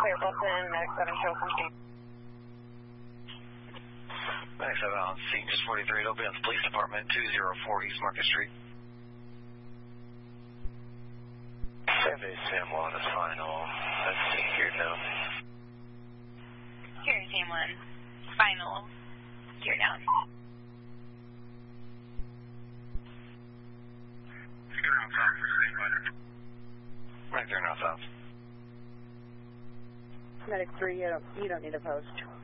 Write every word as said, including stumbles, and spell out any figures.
Clear Wilson, Medic seven, show something. Medic seven on scene, just forty-three, it'll be on the police department, two oh four East Market Street. seven Sam one is final. Let's see here now. Here, Sam one. Final. Gear down. Right there, north south. Medic three, you don't, you don't need a post.